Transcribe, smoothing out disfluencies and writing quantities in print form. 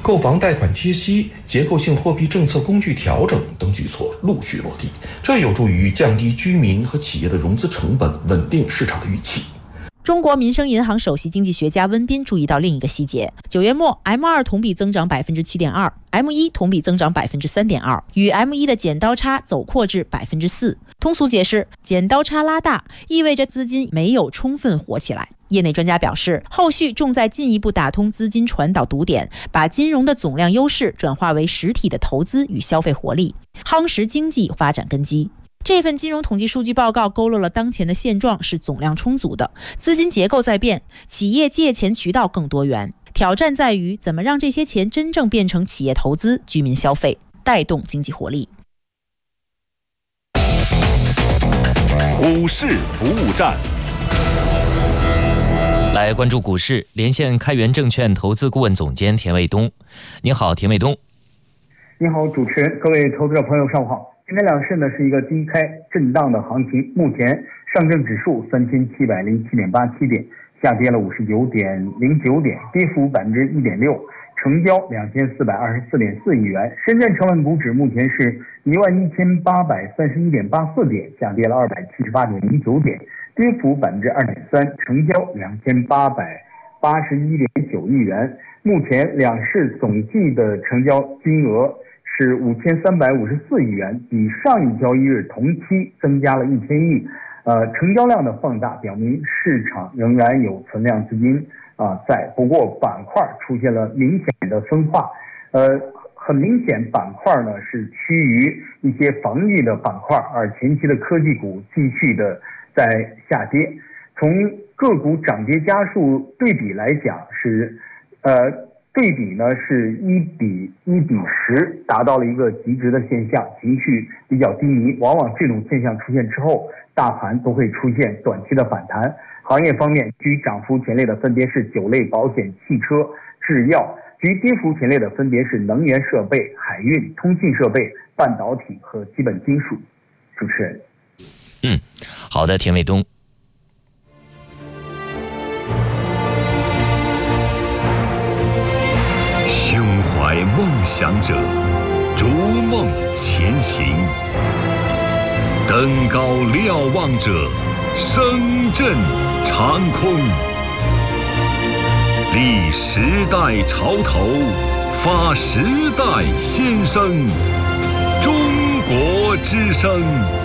购房贷款贴息、结构性货币政策工具调整等举措陆续落地，这有助于降低居民和企业的融资成本，稳定市场的预期。 中国民生银行首席经济学家温彬注意到另一个细节：9月末 M2 同比增长 7.2%，M1 同比增长 3.2%， 与 M1 的剪刀差走扩至 4%。通俗解释，剪刀差拉大意味着资金没有充分活起来。业内专家表示，后续重在进一步打通资金传导堵点，把金融的总量优势转化为实体的投资与消费活力，夯实经济发展根基。这份金融统计数据报告勾勒了当前的现状是总量充足的，资金结构在变，企业借钱渠道更多元，挑战在于怎么让这些钱真正变成企业投资、居民消费，带动经济活力。 股市服务站， 来关注股市，连线开源证券投资顾问总监田卫东。你好，田卫东。 你好，主持人，各位投资者朋友，上午好。今天两市呢是一个低开震荡的行情，目前上证指数3707.87点，下跌了59.09点，跌幅1.6%，成交2424.4亿元。深圳成分股指目前是11831.84点，下跌了278.09点，跌幅2.3%，成交2881.9亿元。目前两市总计的成交金额是5354亿元，比上一交易日同期增加了1000亿。成交量的放大表明市场仍然有存量资金在，不过板块出现了明显的分化。很明显板块呢是趋于一些防御的板块，而前期的科技股继续的在下跌。从个股涨跌家数对比来讲是对比呢是1比10，达到了一个极值的现象，情绪比较低迷。往往这种现象出现之后，大盘都会出现短期的反弹。行业方面，居涨幅前列的分别是酒类、保险、汽车、制药；居跌幅前列的分别是能源设备、海运、通信设备、半导体和基本金属。主持人。 好的，田卫东。 胸怀梦想者，逐梦前行；登高瞭望者，声震长空。立时代潮头，发时代先声。中国之声。